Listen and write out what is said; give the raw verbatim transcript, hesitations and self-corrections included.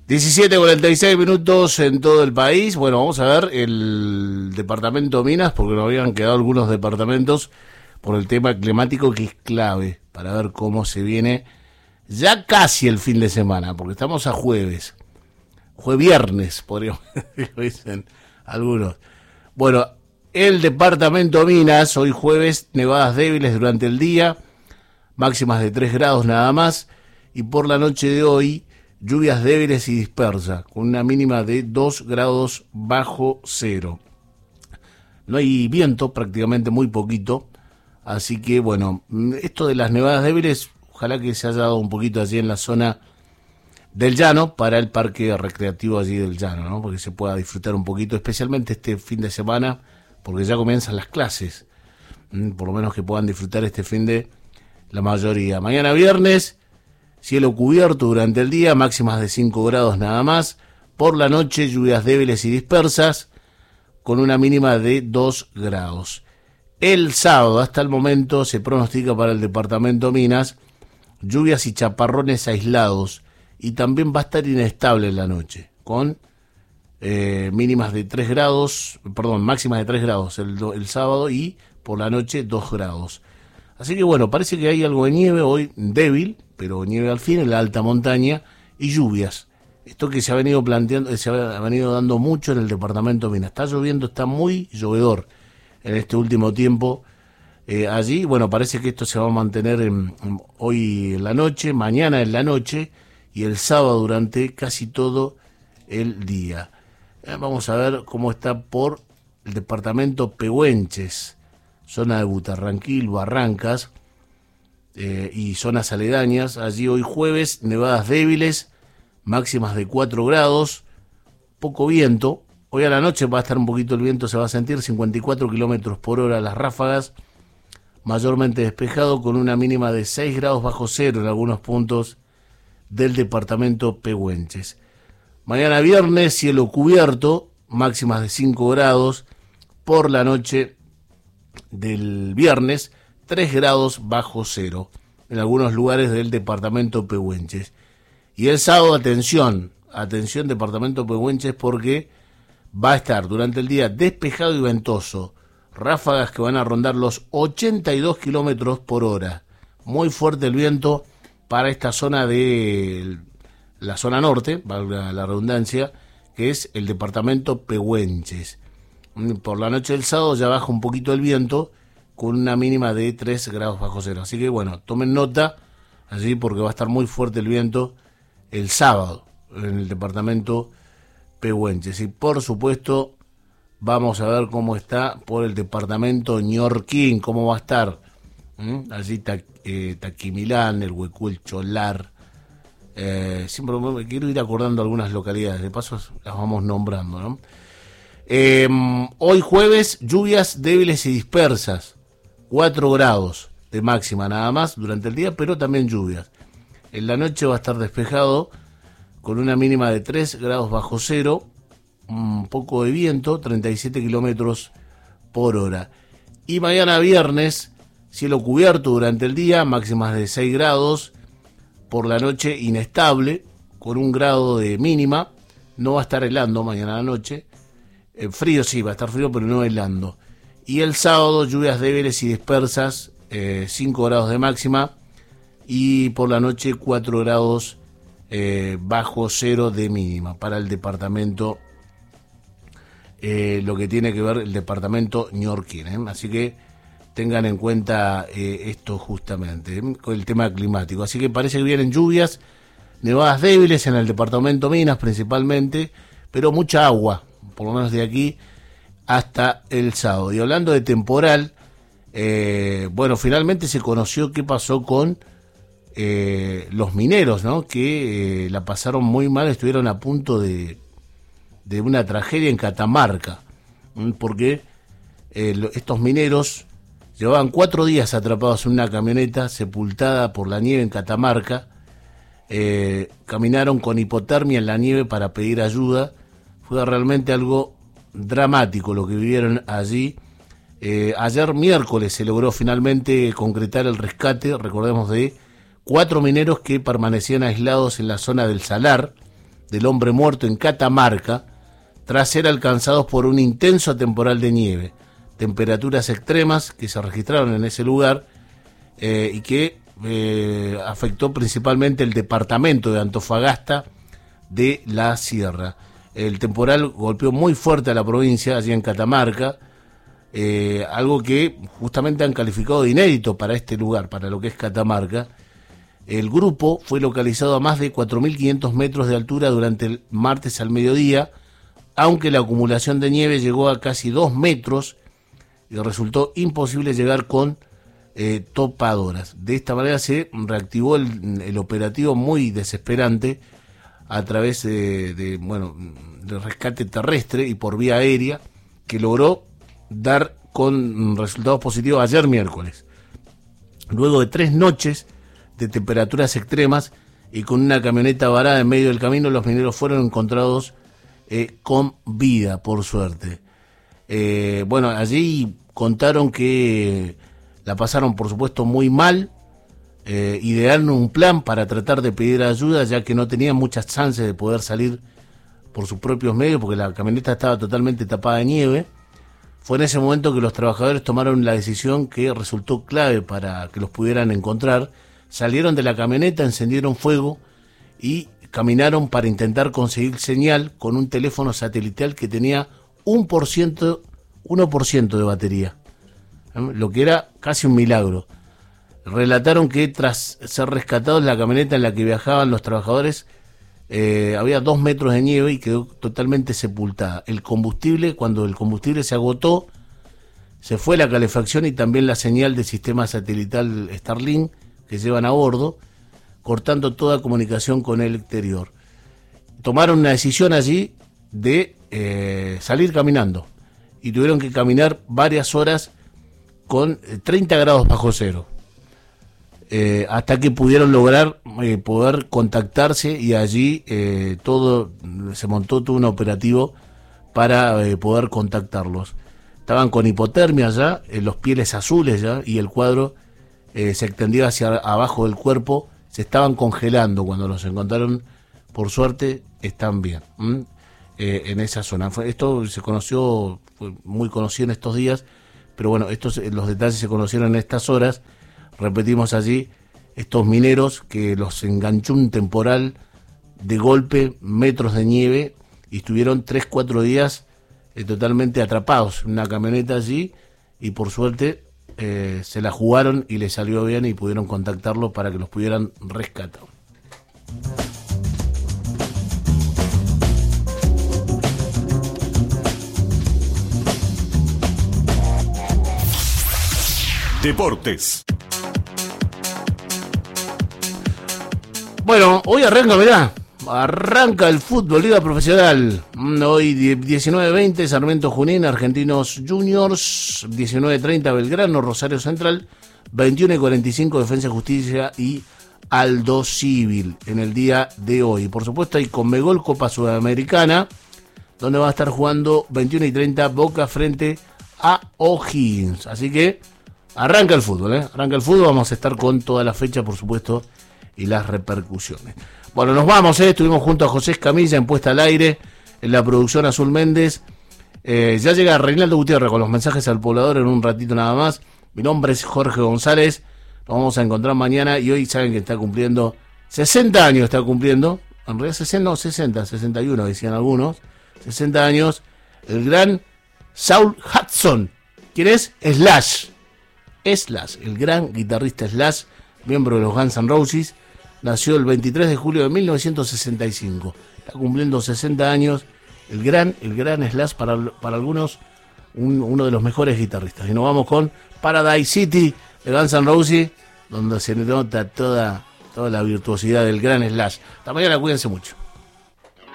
diecisiete cuarenta y seis minutos en todo el país. Bueno, vamos a ver el departamento Minas, porque nos habían quedado algunos departamentos por el tema climático, que es clave para ver cómo se viene ya casi el fin de semana, porque estamos a jueves, jueves viernes, podríamos decir, dicen algunos. Bueno, el departamento Minas, hoy jueves, nevadas débiles durante el día, máximas de tres grados nada más, y por la noche de hoy, lluvias débiles y dispersas, con una mínima de dos grados bajo cero. No hay viento, prácticamente muy poquito, así que bueno, esto de las nevadas débiles, ojalá que se haya dado un poquito allí en la zona del llano, para el parque recreativo allí del llano, ¿no? Porque se pueda disfrutar un poquito, especialmente este fin de semana, porque ya comienzan las clases, por lo menos que puedan disfrutar este fin de la mayoría. Mañana viernes, cielo cubierto durante el día, máximas de cinco grados nada más. Por la noche, lluvias débiles y dispersas, con una mínima de dos grados. El sábado, hasta el momento, se pronostica para el departamento Minas, lluvias y chaparrones aislados, y también va a estar inestable en la noche, con eh, mínimas de tres grados, perdón, máximas de tres grados el, el sábado, y por la noche dos grados. Así que bueno, parece que hay algo de nieve hoy, débil, pero nieve al fin en la alta montaña, y lluvias. Esto que se ha venido planteando, se ha venido dando mucho en el departamento Minas. Está lloviendo, está muy llovedor en este último tiempo eh, allí. Bueno, parece que esto se va a mantener en, en, hoy en la noche, mañana en la noche, y el sábado durante casi todo el día. Eh, vamos a ver cómo está por el departamento Pehuenches, zona de Butarranquil, Barrancas, eh, y zonas aledañas. Allí hoy jueves, nevadas débiles, máximas de cuatro grados, poco viento. Hoy a la noche va a estar un poquito el viento, se va a sentir cincuenta y cuatro kilómetros por hora las ráfagas, mayormente despejado, con una mínima de seis grados bajo cero en algunos puntos del departamento Pehuenches. Mañana viernes, cielo cubierto, máximas de cinco grados. Por la noche del viernes, tres grados bajo cero en algunos lugares del departamento Pehuenches. Y el sábado, atención, atención departamento Pehuenches, porque va a estar durante el día despejado y ventoso, ráfagas que van a rondar los ochenta y dos kilómetros por hora, muy fuerte el viento para esta zona de la zona norte, valga la redundancia, que es el departamento Pehuenches. Por la noche del sábado ya baja un poquito el viento, con una mínima de tres grados bajo cero. Así que bueno, tomen nota allí, porque va a estar muy fuerte el viento el sábado en el departamento Pehuenches. Y por supuesto vamos a ver cómo está por el departamento Ñorquín, cómo va a estar. ¿Mm? Allí ta, eh, Taquimilán, el Huecú, el Cholar. Eh, siempre me quiero ir acordando algunas localidades, de paso las vamos nombrando, ¿no? Eh, hoy jueves, lluvias débiles y dispersas, cuatro grados de máxima nada más durante el día, pero también lluvias. En la noche va a estar despejado, con una mínima de tres grados bajo cero, un poco de viento, treinta y siete kilómetros por hora. Y mañana viernes, cielo cubierto durante el día, máximas de seis grados, por la noche inestable, con un grado de mínima, no va a estar helando mañana a la noche. Eh, frío sí, va a estar frío, pero no helando. Y el sábado, lluvias débiles y dispersas, eh, cinco grados de máxima, y por la noche cuatro grados eh, bajo cero de mínima para el departamento, eh, lo que tiene que ver el departamento Ñorquín, ¿eh? Así que tengan en cuenta eh, esto justamente, ¿eh? Con el tema climático. Así que parece que vienen lluvias, nevadas débiles en el departamento Minas principalmente, pero mucha agua, por lo menos de aquí hasta el sábado. Y hablando de temporal, eh, bueno, finalmente se conoció qué pasó con eh, los mineros, ¿no? Que eh, la pasaron muy mal, estuvieron a punto de, de una tragedia en Catamarca, ¿m? Porque eh, lo, estos mineros llevaban cuatro días atrapados en una camioneta sepultada por la nieve en Catamarca. Eh, caminaron con hipotermia en la nieve para pedir ayuda. Fue realmente algo dramático lo que vivieron allí. Eh, ayer miércoles se logró finalmente concretar el rescate, recordemos, de cuatro mineros que permanecían aislados en la zona del Salar, del hombre muerto en Catamarca tras ser alcanzados por un intenso temporal de nieve. Temperaturas extremas que se registraron en ese lugar eh, y que eh, afectó principalmente el departamento de Antofagasta de la Sierra. El temporal golpeó muy fuerte a la provincia, allí en Catamarca, eh, algo que justamente han calificado de inédito para este lugar, para lo que es Catamarca. El grupo fue localizado a más de cuatro mil quinientos metros de altura durante el martes al mediodía, aunque la acumulación de nieve llegó a casi dos metros y resultó imposible llegar con eh, topadoras. De esta manera se reactivó el, el operativo muy desesperante a través de, de, bueno, de rescate terrestre y por vía aérea, que logró dar con resultados positivos ayer miércoles. Luego de tres noches de temperaturas extremas y con una camioneta varada en medio del camino, los mineros fueron encontrados eh, con vida, por suerte. Eh, bueno, allí contaron que la pasaron, por supuesto, muy mal. Eh, idearon un plan para tratar de pedir ayuda, ya que no tenían muchas chances de poder salir por sus propios medios, porque la camioneta estaba totalmente tapada de nieve. Fue en ese momento que los trabajadores tomaron la decisión que resultó clave para que los pudieran encontrar. Salieron de la camioneta, encendieron fuego y caminaron para intentar conseguir señal con un teléfono satelital que tenía un por ciento, uno por ciento de batería, lo que era casi un milagro. Relataron que tras ser rescatados, la camioneta en la que viajaban los trabajadores eh, había dos metros de nieve y quedó totalmente sepultada. El combustible, cuando el combustible se agotó, se fue la calefacción y también la señal del sistema satelital Starlink que llevan a bordo, cortando toda comunicación con el exterior. Tomaron una decisión allí de eh, salir caminando y tuvieron que caminar varias horas con treinta grados bajo cero. Eh, hasta que pudieron lograr eh, poder contactarse y allí eh, todo se montó todo un operativo para eh, poder contactarlos. Estaban con hipotermia ya, eh, los pieles azules ya, y el cuadro eh, se extendía hacia abajo del cuerpo, se estaban congelando cuando los encontraron. Por suerte están bien eh, en esa zona. Fue, esto se conoció, fue muy conocido en estos días, pero bueno, estos los detalles se conocieron en estas horas. Repetimos allí, estos mineros que los enganchó un temporal de golpe, metros de nieve, y estuvieron tres, cuatro días eh, totalmente atrapados en una camioneta allí, y por suerte eh, se la jugaron y les salió bien y pudieron contactarlos para que los pudieran rescatar. Deportes. Bueno, hoy arranca, mirá, arranca el fútbol, liga profesional. Hoy diecinueve veinte, Sarmiento Junín, Argentinos Juniors, diecinueve treinta, Belgrano, Rosario Central, veintiuno y cuarenta y cinco, Defensa y Justicia y Aldo Civil en el día de hoy. Por supuesto hay Conmebol Copa Sudamericana, donde va a estar jugando veintiuno y treinta Boca frente a O'Higgins. Así que arranca el fútbol, ¿eh? Arranca el fútbol, vamos a estar con toda la fecha, por supuesto, y las repercusiones. Bueno, nos vamos, ¿eh? Estuvimos junto a José Escamilla en Puesta al Aire, en la producción Azul Méndez. Eh, ya llega Reinaldo Gutiérrez con los mensajes al poblador en un ratito nada más. Mi nombre es Jorge González, nos vamos a encontrar mañana y hoy saben que está cumpliendo sesenta años, está cumpliendo, en realidad sesenta, no, sesenta, sesenta y uno decían algunos, sesenta años, el gran Saul Hudson. ¿Quién es? Slash. Slash, el gran guitarrista Slash, miembro de los Guns N' Roses, nació el veintitrés de julio de mil novecientos sesenta y cinco. Está cumpliendo sesenta años. El gran, el gran Slash, para, para algunos, un, uno de los mejores guitarristas. Y nos vamos con Paradise City de Guns N' Roses, donde se nota toda, toda la virtuosidad del gran Slash. Hasta mañana, cuídense mucho.